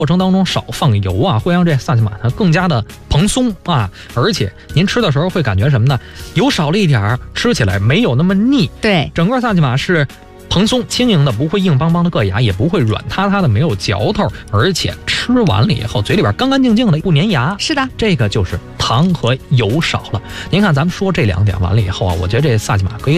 过程当中少放油啊，会让这萨琪玛呢更加的蓬松啊，而且您吃的时候会感觉什么呢？油少了一点，吃起来没有那么腻。 对， 整个萨琪玛是蓬松轻盈的，不会硬邦邦的硌牙，也不会软塌塌的没有嚼头，而且吃完了以后嘴里边干干净净的，不粘牙。 是的， 这个就是糖和油少了。您看咱们说这2点完了以后啊，我觉得这萨琪玛可以